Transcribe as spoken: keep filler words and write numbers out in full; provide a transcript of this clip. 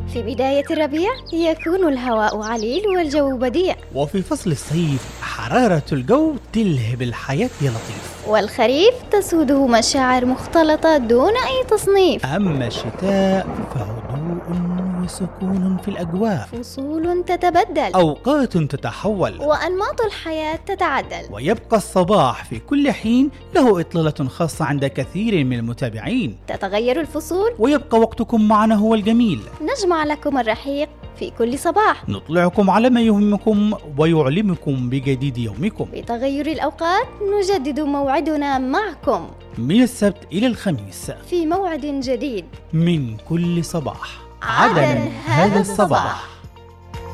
في بداية الربيع يكون الهواء عليل والجو بديع، وفي فصل الصيف حرارة الجو تلهب الحياة يا لطيف، والخريف تسوده مشاعر مختلطة دون أي تصنيف. أما الشتاء فهدوء وسكون في الأجواء، فصول تتبدل، أوقات تتحول، وأنماط الحياة تتعدل. ويبقى الصباح في كل حين له إطلالة خاصة عند كثير من المتابعين. تتغير الفصول ويبقى وقتكم معنا هو الجميل، نجمع لكم الرحيق في كل صباح، نطلعكم على ما يهمكم ويعلمكم بجديد يومكم. بتغير الأوقات نجدد موعدنا معكم من السبت إلى الخميس في موعد جديد من كل صباح. عدن هذا الصباح.